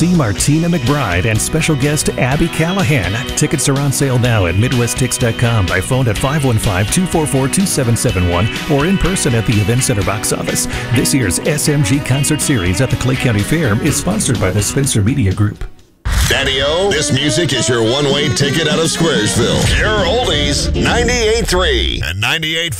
see Martina McBride and special guest Abby Callahan. Tickets are on sale now at MidwestTix.com, by phone at 515-244-2771, or in person at the Event Center box office. This year's SMG Concert Series at the Clay County Fair is sponsored by the Spencer Media Group. Daddy-O, this music is your one-way ticket out of Squaresville. Your oldies, 98.3 and 98.5.